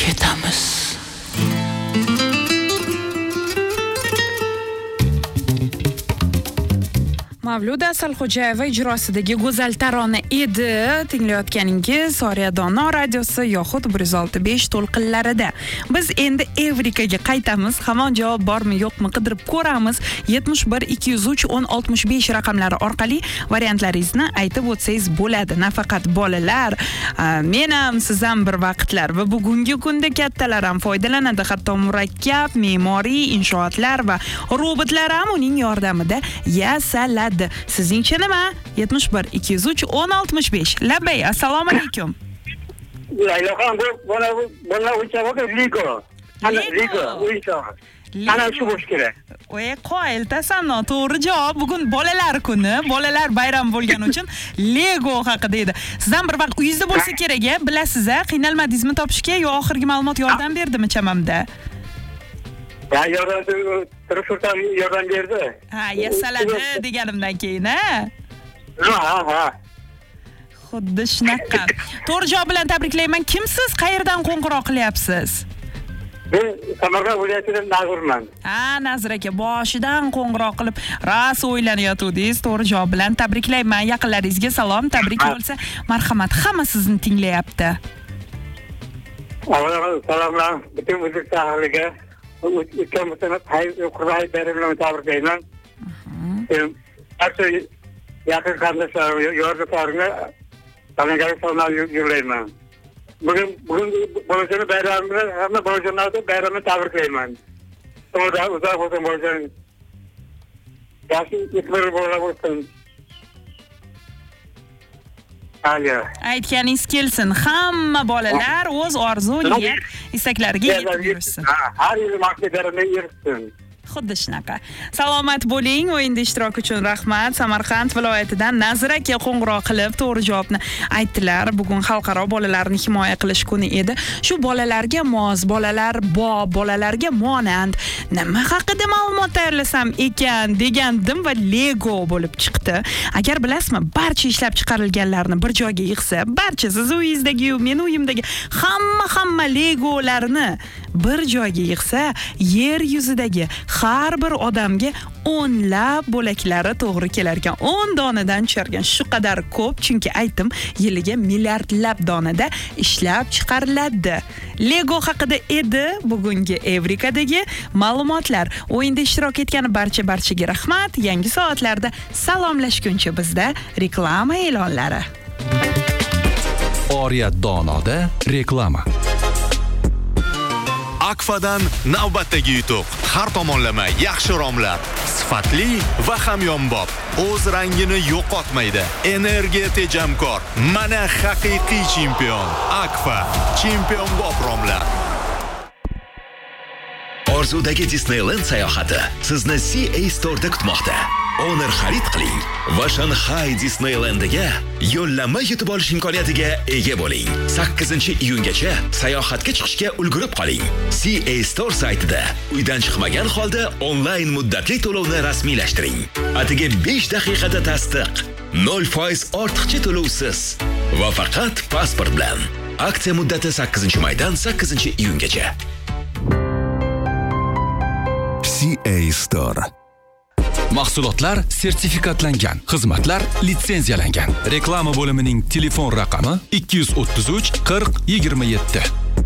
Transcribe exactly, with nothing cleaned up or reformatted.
ketamiz. Mavluda Asalxo'jayeva ijrosidagi go'zal tarona edi tinglayotganingiz Oriya Dono radiosi yoxud bir yuz olti besh to'lqinlarida. Biz endi Evrikaga qaytamiz. Hamon javob bormi yo'qmi qidirib ko'ramiz. yetmish bir ikki yuz uch o'n oltmish besh raqamlari orqali variantlaringizni aytib o'tsangiz bo'ladi. Nafaqat bolalar, men ham, siz ham bir vaqtlar va bugungi kunda kattalar ham foydalanadi. Hatto murakkab, me'moriy inshootlar va robotlar ham uning yordamida yasaladi. Sizningcha nima? yetmish bir ikki yuz uch o'n oltmish besh. Labbay, assalomu alaykum. Layloxon, bu bana bana o'yinchoq Lego. Ana Lego o'yinchoq. Ana shu bo'lish kerak. Oy, qoyil tasanno, to'g'ri javob. Bugun bolalar kuni, bolalar bayram bo'lgani uchun Lego haqida edi. Sizdan bir vaqt uyingizda bo'lsa kerak-a, bilasiz-a, qiynalmadingizmi topishga yo oxirgi ma'lumot yordam berdimi chamamda? Ya yordam Turishurtan yordam berdi. Ha, yasaladi deganimdan keyin, ha? Ha, ha. Xuddi shunaqa. To'g'ri javob bilan tabriklayman. Kimsiz? Qayerdan qo'ng'iroq qilyapsiz? Men Samarqand viloyatidan Nazirman. Ha, Nazir aka, boshidan qo'ng'iroq qilib, ras o'ylanayotdingiz. To'g'ri javob bilan tabriklayman. Yaqinlaringizga salom, tabrik bo'lsa, marhamat, hamma sizni tinglayapti. Salomlar butun muzik ahliga. O'tgan musobaqa Qur'on bayramini tabriklayman. Barcha yaqin qarindoshlarim, yordamlarimga salomlar salomlar yo'llayman. Bugun bugun bolajon bayramini, hamma bolajonlarga bayramni tabriklayman. To'g'ri, uzoq bo'lsin bolajon. Yaxshi yetmir bolalar bo'lsin. Aytganingiz kelsin. Hamma bolalar o'z orzu, niyat, istaklariga yetib yursin. Har yil maqsadlarini erishsin. Xuddi shunaqa. Salomat bo'ling. O'yinda ishtirok uchun rahmat. Samarqand viloyatidan Nazir aka qo'ng'iroq qilib to'g'ri javobni aytdilar. Bugun xalqaro bolalarni himoya qilish kuni edi. Shu bolalarga mos, bolalar bob, bolalarga monand nima haqida ma'lumot tayyorlasam ekan degandim va Lego bo'lib chiqdi. Agar bilasizmi, barcha ishlab chiqarilganlarni bir joyga yig'sa, barcha siz uyingizdagi, men uyimdagi hamma hamma Legolarni bir joyga yig'sa, yer yuzidagi har bir odamga o'nlab bo'laklari to'g'ri kelar ekan. o'n donadan tusharkan. Shu qadar ko'p, chunki aytdim, yiliga milliardlab donada ishlab chiqariladi. Lego haqida edi bugungi Evrikadagi ma'lumotlar. O'yinda ishtirok etgan barcha barchaga rahmat. Yangi soatlarda salomlashguncha bizda reklama e'lonlari. Oriya Donoda reklama. Akfadan navbatdagi yutuq. Har tomonlama yaxshi romlar, sifatli va hamyonbop. O'z rangini yo'qotmaydi. Energiya tejamkor. Mana haqiqiy chempion. Akfa, chempionbop romlar. Orzudagi Disneyland sayohati sizni C A Store'da kutmoqda. Honor xarid qiling va Shanghai Disneylandiga yo'llanma yutib olish imkoniyatiga ega bo'ling. sakkizinchi iyungacha sayohatga chiqishga ulgurib qoling. C A Store saytida uydan chiqmagan holda onlayn muddatli to'lovni rasmiylashtiring. Atiga besh daqiqada tasdiq, nol foiz ortiqcha to'lovsiz va faqat pasport bilan. Aksiya muddati sakkizinchi maydan sakkizinchi iyungacha. C A Store. Mahsulotlar sertifikatlangan, xizmatlar litsenziyalangan. Reklama bo'limining telefon raqami ikki yuz o'ttiz uch qirq yigirma yetti.